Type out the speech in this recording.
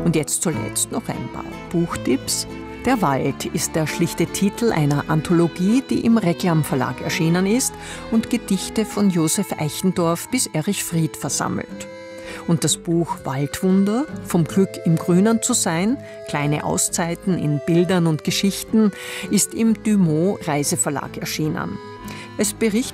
Und jetzt zuletzt noch ein paar Buchtipps. Der Wald ist der schlichte Titel einer Anthologie, die im Reklam Verlag erschienen ist und Gedichte von Josef Eichendorff bis Erich Fried versammelt. Und das Buch Waldwunder, vom Glück im Grünen zu sein, kleine Auszeiten in Bildern und Geschichten, ist im Dumont Reiseverlag erschienen. Es berichtet